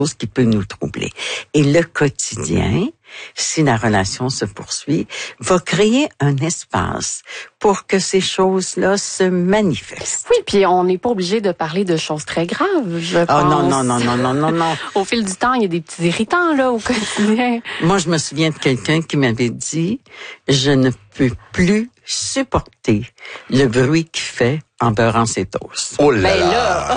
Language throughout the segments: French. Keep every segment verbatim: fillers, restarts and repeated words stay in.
chose qui peut nous troubler. Et le quotidien, si la relation se poursuit, va créer un espace pour que ces choses-là se manifestent. Oui, puis on n'est pas obligé de parler de choses très graves, je oh, pense. non, non, non, non, non, non, non. Au fil du temps, il y a des petits irritants, là, au quotidien. Moi, je me souviens de quelqu'un qui m'avait dit, je ne peux plus supporter le bruit qu'il fait en beurrant ses toasts. Oh là Ben là! là.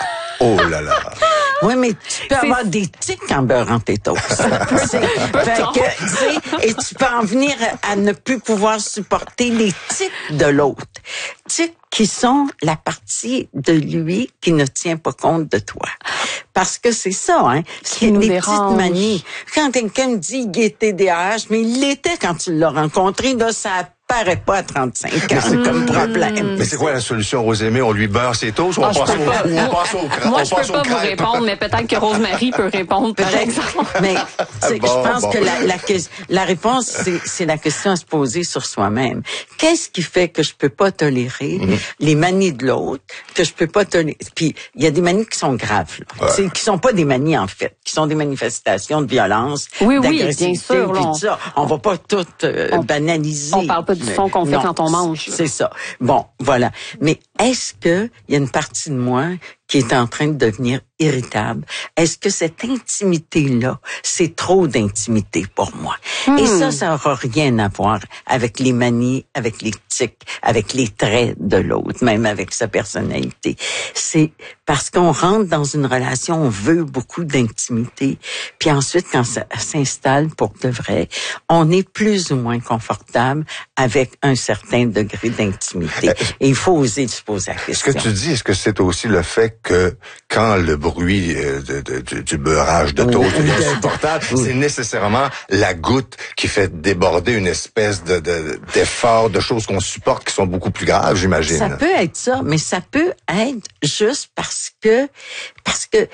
Oh là là! Oui, mais tu peux avoir des tics en beurrant tes toasts. fait que, tu sais, et tu peux en venir à ne plus pouvoir supporter les tics de l'autre. Tics qui sont la partie de lui qui ne tient pas compte de toi. Parce que c'est ça, hein. Qui nous des dérange. petites manies. Quand quelqu'un me dit qu'il est T D A H, mais il l'était quand tu l'as rencontré, là, ça paraît pas à trente-cinq ans, c'est comme problème. Mais c'est quoi la solution, Rosemée? On lui beurre ses toasts ou on Ah, je passe peux au, pas. ou on Moi- passe au cra- Moi, on je peux passe au pas vous crêpe? répondre, mais peut-être que Rosemary peut répondre, par exemple. Mais c'est- Bon, je pense bon. que la, la, que- la réponse, c'est, c'est la question à se poser sur soi-même. Qu'est-ce qui fait que je peux pas tolérer Mm-hmm. les manies de l'autre, que je peux pas tolérer? Puis il y a des manies qui sont graves, là. Ouais. C'est, qui sont pas des manies en fait, qui sont des manifestations de violence, Oui, oui, d'agressivité, bien sûr, puis là, on- tout ça. On va pas tout euh, On- banaliser. on parle pas du Mais son qu'on fait non, quand on mange. C'est ça. Bon, voilà. Mais est-ce que il y a une partie de moi qui est en train de devenir irritable? Est-ce que cette intimité-là, c'est trop d'intimité pour moi? Hmm. Et ça, ça aura rien à voir avec les manies, avec les tics, avec les traits de l'autre, même avec sa personnalité. C'est parce qu'on rentre dans une relation, on veut beaucoup d'intimité, puis ensuite, quand ça s'installe pour de vrai, on est plus ou moins confortable avec un certain degré d'intimité. Et il faut oser se poser la Ce question. que tu dis, est-ce que c'est aussi le fait que quand le bruit euh, de, de, du, du beurrage de toast Oui. est insupportable, Oui. c'est nécessairement la goutte qui fait déborder une espèce de, de d'effort, de choses qu'on supporte qui sont beaucoup plus graves, j'imagine. Ça peut être ça, mais ça peut être juste parce que, parce que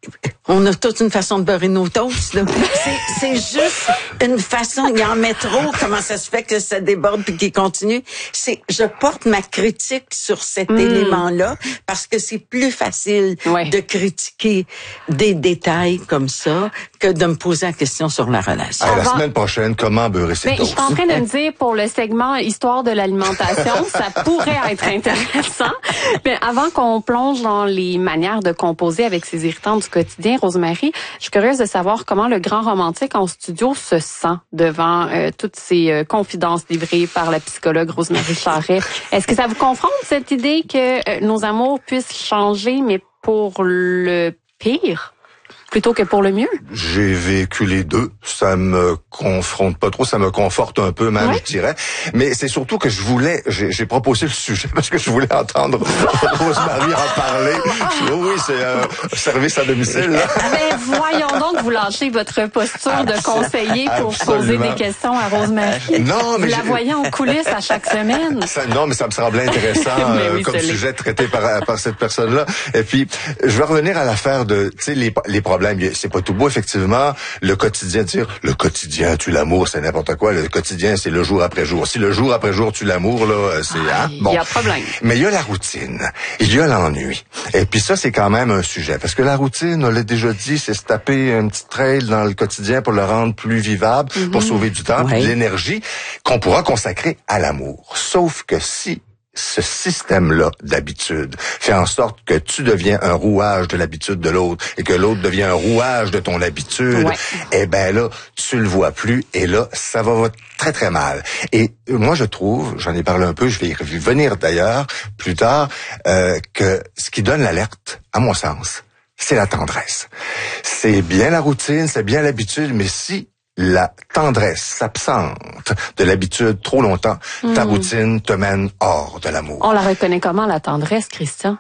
on a toute une façon de beurrer nos toasts, là. C'est, c'est juste une façon, il en met trop, comment ça se fait que ça déborde puis qu'il continue. C'est, je porte ma critique sur cet Mm. élément-là parce que c'est plus facile Ouais. de critiquer des détails comme ça que de me poser la question sur la relation. À la Avant- semaine prochaine, comment beurrer ses Mais je toasts? suis en train de me dire, pour le segment Histoire de l'alimentation, ça pourrait être intéressant. Mais avant qu'on plonge dans les manières de composer avec ces irritants du quotidien, Rosemary, je suis curieuse de savoir comment le grand romantique en studio se sent devant euh, toutes ces euh, confidences livrées par la psychologue Rosemary Charret. Est-ce que ça vous confronte, cette idée que euh, nos amours puissent changer, mais pour le pire, plutôt que pour le mieux? J'ai vécu les deux. Ça me confronte pas trop, ça me conforte un peu même, Ouais. je dirais. Mais c'est surtout que je voulais, j'ai, j'ai proposé le sujet parce que je voulais entendre Rosemary en parler. Je- oui, c'est euh, service à domicile. Là. Mais voyons donc, vous lâchez votre posture de conseiller pour Absolument. poser des questions à Rosemary. Non, mais vous la j'ai- voyez en coulisses à chaque semaine. Ça, non, mais ça me semblait intéressant Mais euh, oui, comme ça l'est. sujet traité par, par cette personne-là. Et puis, je vais revenir à l'affaire de, tu sais, les, les problèmes. C'est pas tout beau, effectivement. Le quotidien, dire le quotidien tue l'amour, c'est n'importe quoi. Le quotidien, c'est le jour après jour. Si le jour après jour tue l'amour, là, c'est Ah, hein, il y a problème. Mais il y a la routine, il y a l'ennui. Et puis ça, c'est quand même un sujet. Parce que la routine, on l'a déjà dit, c'est se taper un petit trail dans le quotidien pour le rendre plus vivable, pour sauver du temps, puis Ouais. de l'énergie qu'on pourra consacrer à l'amour. Sauf que si ce système-là d'habitude fait en sorte que tu deviens un rouage de l'habitude de l'autre et que l'autre devient un rouage de ton habitude, Ouais. eh ben là, tu le vois plus et là, ça va très très mal. Et moi, je trouve, j'en ai parlé un peu, je vais y revenir d'ailleurs plus tard, euh, que ce qui donne l'alerte, à mon sens, c'est la tendresse. C'est bien la routine, c'est bien l'habitude, mais si la tendresse s'absente de l'habitude trop longtemps, ta routine te mène hors de l'amour. On la reconnaît comment, la tendresse, Christian?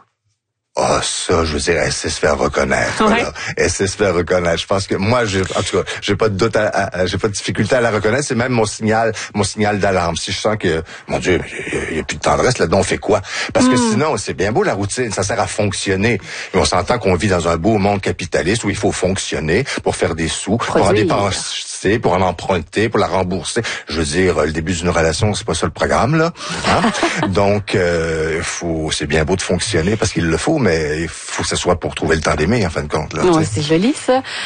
Ah, ça, je veux dire, elle sait se faire reconnaître. Ouais. Voilà. Elle sait se faire reconnaître. Je pense que moi, j'ai, en tout cas, j'ai pas de doute, à, à- j'ai pas de difficulté à la reconnaître. C'est même mon signal, mon signal d'alarme. Si je sens que, mon Dieu, il y a plus de tendresse là-dedans, on fait quoi? Parce que sinon, c'est bien beau la routine, ça sert à fonctionner. Mais on s'entend qu'on vit dans un beau monde capitaliste où il faut fonctionner pour faire des sous, pour en Produire. dépenser, pour en emprunter, pour la rembourser. Je veux dire, le début d'une relation, c'est pas ça le programme là. Hein? Donc, euh, il faut, c'est bien beau de fonctionner parce qu'il le faut, mais il faut que ce soit pour trouver le temps d'aimer en fin de compte. Là, Ouais, tu sais. c'est joli, ça.